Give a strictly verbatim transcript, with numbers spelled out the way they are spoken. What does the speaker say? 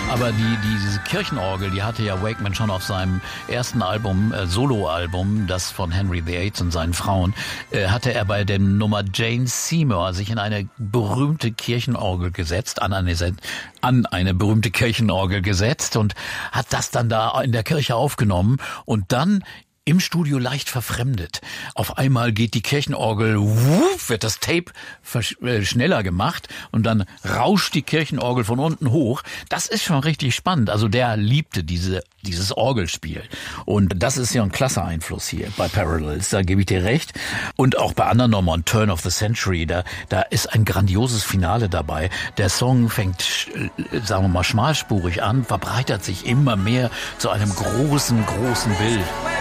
Aber die, die, diese Kirchenorgel, die hatte ja Wakeman schon auf seinem ersten Album, äh, Soloalbum, das von Henry the Eighth und seinen Frauen, äh, hatte er bei der Nummer Jane Seymour sich in eine berühmte Kirchenorgel gesetzt, an eine, an eine berühmte Kirchenorgel gesetzt und hat das dann da in der Kirche aufgenommen und dann im Studio leicht verfremdet. Auf einmal geht die Kirchenorgel, wuff, wird das Tape äh, schneller gemacht und dann rauscht die Kirchenorgel von unten hoch. Das ist schon richtig spannend. Also der liebte diese dieses Orgelspiel. Und das ist ja ein klasse Einfluss hier bei Parallels, da gebe ich dir recht. Und auch bei anderen Nummern, Turn of the Century, da, da ist ein grandioses Finale dabei. Der Song fängt, sagen wir mal, schmalspurig an, verbreitert sich immer mehr zu einem großen, großen Bild.